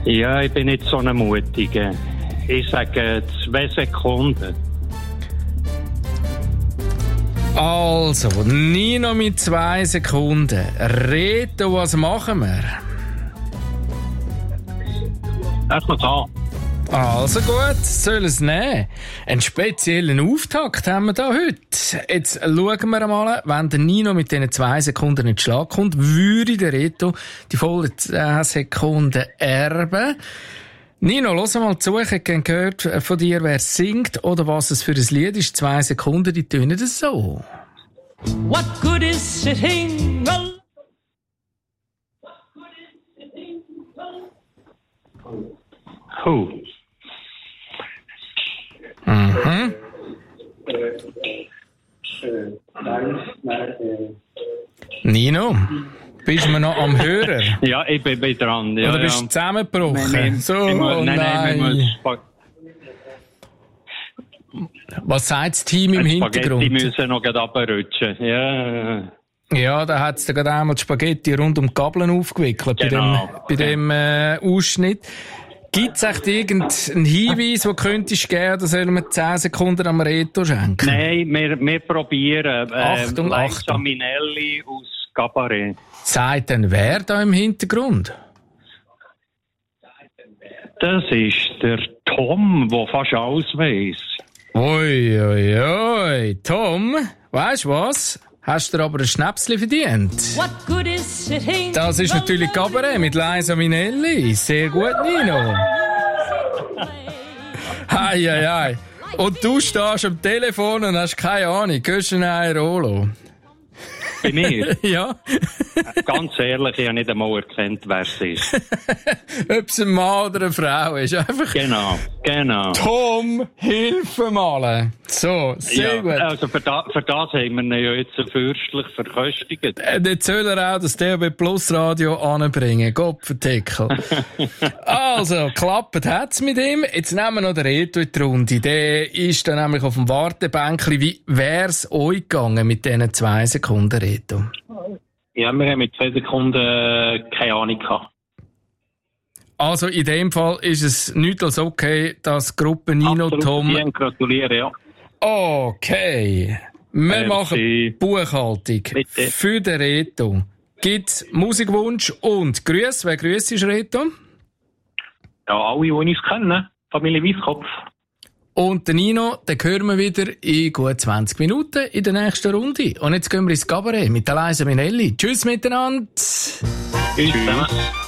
Ja, ich bin nicht so ein Mutiger. Ich sage 2 Sekunden. Also, Nino mit 2 Sekunden. Reto, was machen wir? Erstmal an. Also gut, soll es nehmen. Einen speziellen Auftakt haben wir da heute. Jetzt schauen wir mal, wenn der Nino mit diesen 2 Sekunden nicht Schlag kommt, würde der Reto die vollen 10 Sekunden erben. Nino, lass mal zu. Ich hätte gerne gehört von dir, wer singt oder was es für ein Lied ist. 2 Sekunden, die tönen das so. What good is sitting alone? Mhm. Nino, bist du noch am Hörer? Ja, ich bin dran. Ja, oder bist du zusammengebrochen? Nein. Was sagt das Team im Hintergrund? Die müssen noch runterrutschen. Ja. Ja, da hat es da gerade einmal die Spaghetti rund um die Gabeln aufgewickelt, genau. bei dem Ausschnitt. Gibt es echt irgendeinen Hinweis, den könntest du geben, oder sollen wir 10 Sekunden am Reto schenken? Nein, wir probieren. Achtung. Liza Minnelli aus Cabaret. Sagt denn wer da im Hintergrund? Das ist der Tom, der fast alles weiss. Ui. Tom, weisst du was? Hast du dir aber ein Schnäpsli verdient? What good is sitting Das ist natürlich Cabaret mit Liza Minnelli. Sehr gut, Nino. Hei. Und du stehst am Telefon und hast keine Ahnung. Gehst du ein Rolo? Bei mir? Ja. Ganz ehrlich, ich habe nicht einmal erkannt, wer es ist. Ob es ein Mann oder eine Frau ist. Einfach. Genau. Tom, hilf mal. So, sehr gut. Also für das haben wir ihn ja jetzt so fürstlich verköstigt. Jetzt soll er auch das DAB Plus Radio anbringen. Gottverdeckel. Also, klappt hat's mit ihm. Jetzt nehmen wir noch den Reto in die Runde. Der ist dann nämlich auf dem Wartebänkli. Wie wär's euch gegangen mit diesen 2 Sekunden, Reto? Ja, wir haben mit 2 Sekunden keine Ahnung gehabt. Also in dem Fall ist es nicht als okay, dass die Gruppe Nino, absolut, Tom... Absolut, gratulieren, ja. Okay. Wir machen Buchhaltung. Bitte. Für den Reto. Gibt's Musikwunsch und Grüße? Wer grüßt ist, Reto? Ja, alle, die uns kennen. Familie Weisskopf. Und den Nino, den hören wir wieder in gut 20 Minuten in der nächsten Runde. Und jetzt gehen wir ins Cabaret mit der Liza Minnelli. Tschüss miteinander. Tschüss zusammen.